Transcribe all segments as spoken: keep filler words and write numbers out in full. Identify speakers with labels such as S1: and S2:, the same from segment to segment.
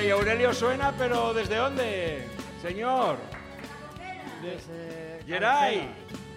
S1: y Aurelio suena, pero ¿desde dónde, señor?
S2: Desde
S1: Geray.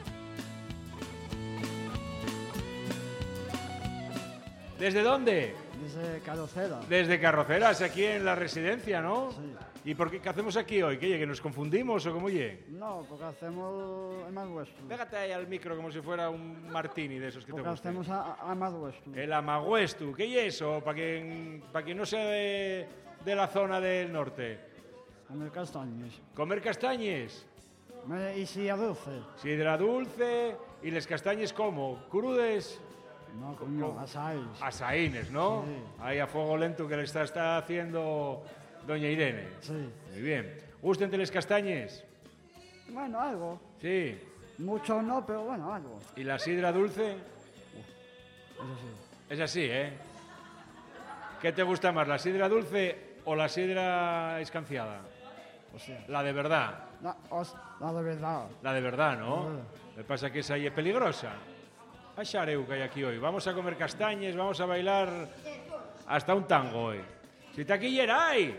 S1: ¿Desde dónde?
S2: Desde Carrocera.
S1: Desde Carroceras, aquí en la residencia, ¿no?
S2: Sí.
S1: ¿Y por qué, qué hacemos aquí hoy? ¿Qué, que nos confundimos o cómo ye?
S2: No, porque hacemos el más vuestro.
S1: Pégate ahí al micro como si fuera un martini de esos que
S2: Porque
S1: te gustan.
S2: hacemos a, a más vuestro.
S1: El amagüestu, ¿qué es eso? Para quien, pa quien no sea de, de la zona del norte.
S2: Comer castañas.
S1: Comer castañes.
S2: Me- Y si a dulce.
S1: Sidra dulce y les castañes como crudes,
S2: No, coño, asáis.
S1: asaínes, ¿no?
S2: Sí.
S1: Ahí a fuego lento que le está, está haciendo doña Irene.
S2: Sí.
S1: Muy bien. ¿Gusten les castañes?
S2: Bueno, algo.
S1: Sí.
S2: Mucho no, pero bueno, algo.
S1: ¿Y la sidra dulce?
S2: Eso sí.
S1: Es así, ¿eh? ¿Qué te gusta más, la sidra dulce o la sidra escanciada?
S2: O sea,
S1: La de verdad.
S2: la, os- la de verdad.
S1: La de verdad, ¿no?
S2: Ah.
S1: Lo que pasa es que esa ahí es peligrosa. A xareu que hay aquí hoy. Vamos a comer castañes, vamos a bailar hasta un tango hoy. Si está aquí Geray.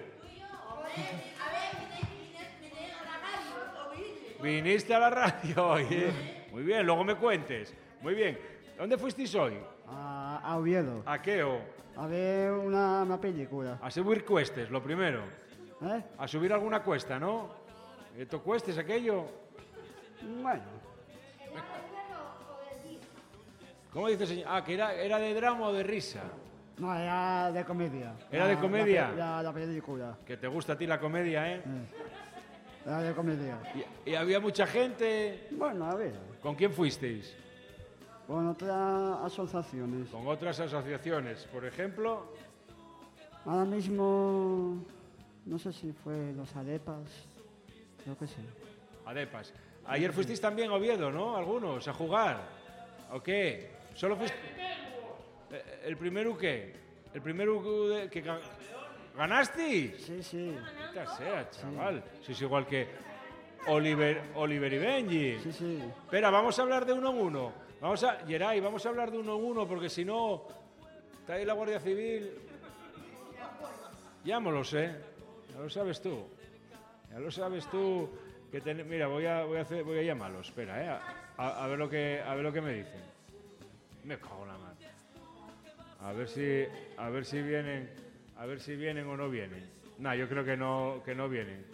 S1: Viniste a la radio hoy, ¿eh? Muy bien, luego me cuentes. Muy bien. ¿Dónde fuisteis hoy?
S2: A, a Oviedo.
S1: ¿A qué o?
S2: A ver una, una película.
S1: A subir cuestes, lo primero.
S2: ¿Eh?
S1: A subir alguna cuesta, ¿no? ¿Esto cuestes aquello?
S2: Bueno,
S1: ¿Cómo dice señor? Ah, que era, era de drama o de risa.
S2: no, era de comedia.
S1: ¿Era de
S2: La-
S1: comedia?
S2: La, pe- la- la película.
S1: Que te gusta a ti la comedia, ¿eh?
S2: Eh, Era de comedia.
S1: Y, y había mucha gente.
S2: Bueno, a ver.
S1: ¿Con quién fuisteis?
S2: Con otras asociaciones.
S1: Con otras asociaciones. Por ejemplo,
S2: Ahora mismo, no sé si fue los Arepas, creo que sí.
S1: Adepas. Ayer fuisteis también a Oviedo, ¿no? Algunos, a jugar. ¿O qué? ¿Solo fuiste? Eh, ¿El primero qué? ¿El primero que, que ga- ganasteis?
S2: Sí, sí,
S1: Maldita sea, chaval. Si es igual que Oliver, Oliver y Benji.
S2: sí, sí.
S1: Espera, vamos a hablar de uno en uno. Vamos a, Geray, vamos a hablar de uno en uno porque si no, está ahí la Guardia Civil. Ya me lo sé, ya lo sabes tú. Ya lo sabes tú. Que ten- mira, voy a, voy a hacer, voy a llamarlos. Espera, eh, a, a- a ver lo que, a ver lo que me dicen. Me cago en la mano. A ver si, a ver si vienen, a ver si vienen o no vienen. No, yo creo que no, que no vienen.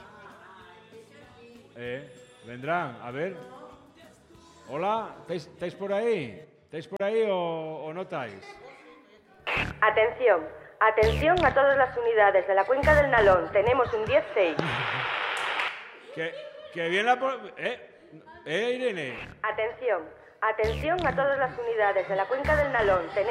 S1: Eh, vendrán, a ver. Hola, ¿estáis, estáis por ahí? ¿Estáis por ahí o, o no estáis?
S3: Atención, atención a todas las unidades de la cuenca del Nalón. Tenemos un diez seis.
S1: Que, que viene la... po- ¿Eh? ¿Eh, Irene?
S3: Atención, atención a todas las unidades de la cuenca del Nalón. Tenemos